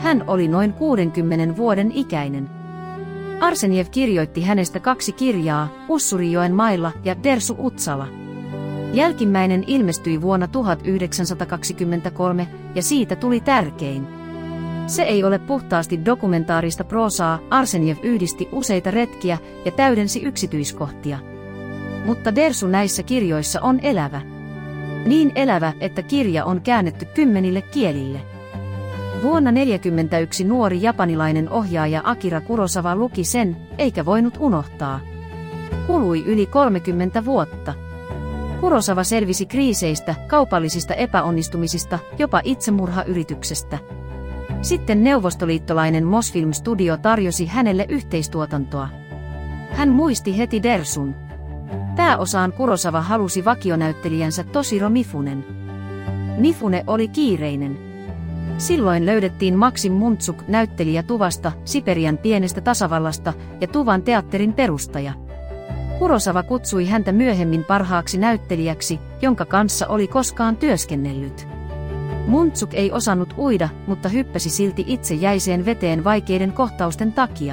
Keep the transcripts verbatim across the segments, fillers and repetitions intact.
Hän oli noin kuudenkymmenen vuoden ikäinen. Arsenjev kirjoitti hänestä kaksi kirjaa, Ussurijoen mailla ja Dersu Utsala. Jälkimmäinen ilmestyi vuonna tuhatyhdeksänsataakaksikymmentäkolme ja siitä tuli tärkein. Se ei ole puhtaasti dokumentaarista proosaa, Arsenjev yhdisti useita retkiä ja täydensi yksityiskohtia. Mutta Dersu näissä kirjoissa on elävä. Niin elävä, että kirja on käännetty kymmenille kielille. Vuonna tuhatyhdeksänsataaneljäkymmentäyksi nuori japanilainen ohjaaja Akira Kurosawa luki sen, eikä voinut unohtaa. Kului yli kolmekymmentä vuotta. Kurosawa selvisi kriiseistä, kaupallisista epäonnistumisista, jopa itsemurhayrityksestä. Sitten neuvostoliittolainen Mosfilm Studio tarjosi hänelle yhteistuotantoa. Hän muisti heti Dersun. Pääosaan Kurosawa halusi vakionäyttelijänsä Toshiro Mifunen. Mifune oli kiireinen. Silloin löydettiin Maksim Muntsuk näyttelijä Tuvasta, Siperian pienestä tasavallasta ja Tuvan teatterin perustaja. Kurosawa kutsui häntä myöhemmin parhaaksi näyttelijäksi, jonka kanssa oli koskaan työskennellyt. Muntsuk ei osannut uida, mutta hyppäsi silti itse jäiseen veteen vaikeiden kohtausten takia.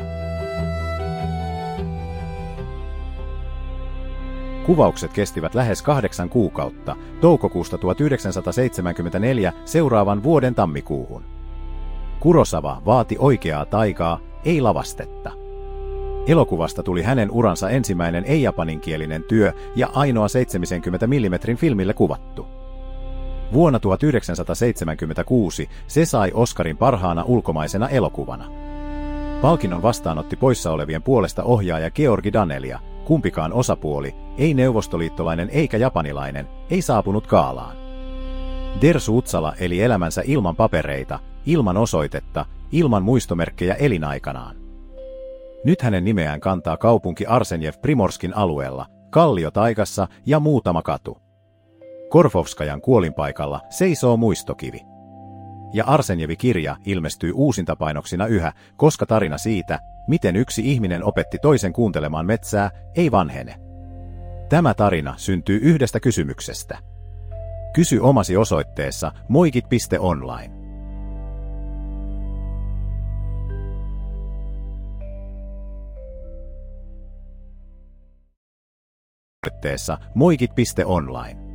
Kuvaukset kestivät lähes kahdeksan kuukautta, toukokuusta tuhatyhdeksänsataaseitsemänkymmentäneljä seuraavan vuoden tammikuuhun. Kurosawa vaati oikeaa taikaa, ei lavastetta. Elokuvasta tuli hänen uransa ensimmäinen ei-japaninkielinen työ ja ainoa seitsemänkymmentä millimetrin filmille kuvattu. Vuonna tuhatyhdeksänsataaseitsemänkymmentäkuusi se sai Oscarin parhaana ulkomaisena elokuvana. Palkinnon vastaanotti poissa olevien puolesta ohjaaja Georgi Danelia. Kumpikaan osapuoli, ei neuvostoliittolainen eikä japanilainen, ei saapunut gaalaan. Dersu Utsala eli elämänsä ilman papereita, ilman osoitetta, ilman muistomerkkejä elinaikanaan. Nyt hänen nimeään kantaa kaupunki Arsenjev Primorskin alueella, Kalliotaikassa ja muutama katu. Korfovskajan kuolinpaikalla seisoo muistokivi. Ja Arsenjevi-kirja ilmestyy uusintapainoksina yhä, koska tarina siitä, miten yksi ihminen opetti toisen kuuntelemaan metsää, ei vanhene. Tämä tarina syntyy yhdestä kysymyksestä. Kysy omasi osoitteessa moikit piste online. Osoitteessa moikit piste online.